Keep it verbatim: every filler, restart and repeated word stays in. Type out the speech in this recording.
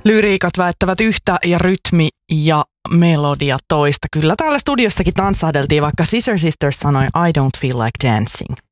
Lyriikat väittävät yhtä ja rytmi ja melodia toista. Kyllä täällä studiossakin tanssahdeltiin, vaikka Scissor Sisters sanoi I don't feel like dancing.